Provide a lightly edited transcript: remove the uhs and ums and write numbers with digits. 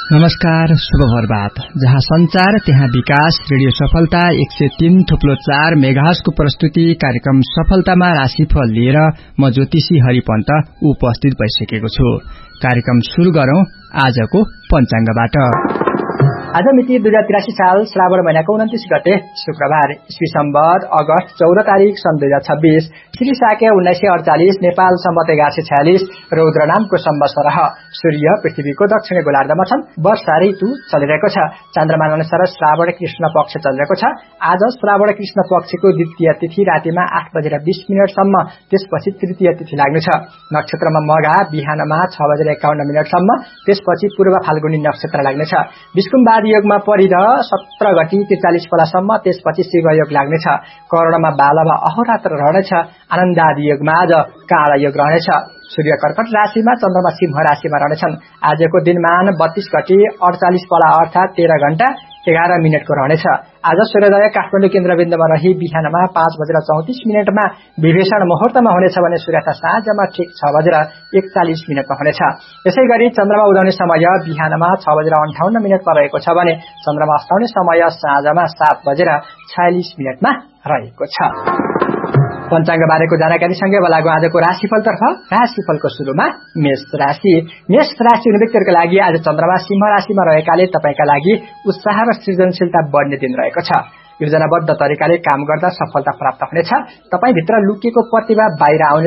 नमस्कार, शुभ प्रभात। जहाँ संचार त्यहाँ विकास। रेडियो सफलता 103.4 मेगाहर्जको प्रस्तुति कार्यक्रम सफलतामा राशिफल लिएर म ज्योतिषी हरिपन्त उपस्थित भइसकेको छु। कार्यक्रम शुरू गरौं आजको पञ्चाङ्गबाट। आज मिति 2083 साल श्रावण महिनाको 29 गते शुक्रबार, ईस्वी सम्वत अगस्त 14 तारिक सन् 2026, श्री शाक्य 1948, नेपाल सम्वत 1146, रौद्र नामको सम्वत्सर। सूर्य पृथ्वीको दक्षिणी गोलार्धमा छन्। वर्षा ऋतु चलिरहेको छ। चन्द्रमा अनुसार श्रावण कृष्ण पक्ष चलिरहेको छ। आज श्रावण कृष्ण पक्षको द्वितीय तिथि रातिमा 8:20 सम्म, त्यसपछि तृतीय तिथि लाग्नेछ। नक्षत्रमा मघा बिहानमा 6:51 सम्म, त्यसपछि पूर्व फाल्गुनी नक्षत्र लाग्नेछ। विष्कुम्बाद योगमा परिधह 17 गति 43 बेलासम्म, त्यसपछि शिव योग लाग्नेछ। करणमा बालव अहोरात्र रहनेछ। आनन्दादि योगमा आज काला योग रहनेछ। सूर्य कर्कट राशिमा, चन्द्रमा सिंह राशिमा रहनेछन्। आजको दिनमान 32 गति 48 बेला अर्थात 13 घण्टा 11 मिनटको रहनेछ। आज सूर्योदय काठमाडौँ केन्द्रबिन्दुमा रही बिहानमा 5:34 मा विभीषण मुहूर्तमा हुनेछ भने सूर्यास्त साँझमा ठिक 6:41 मा हुनेछ। यसैगरी चन्द्रमा उदाउने समय बिहानमा 6:58 मा रहेको छ भने चन्द्रमा अस्ताउने समय साँझमा 7:46 मा रहेको छ। पञ्चाङ्ग बारेको जानकारीसँगै लागु आजको राशिफलतर्फ। राशिफलको सुरुमा मेष राशि। मेष राशि हुने व्यक्तिहरूका लागि आज चन्द्रमा सिंह राशिमा रहेकाले तपाईका लागि उत्साह र सृजनशीलता बढ्ने दिन रहेको छ। योजनाबद्ध तरिकाले काम गर्दा सफलता प्राप्त हुनेछ। तपाईभित्र लुकेको प्रतिभा बाहिर आउने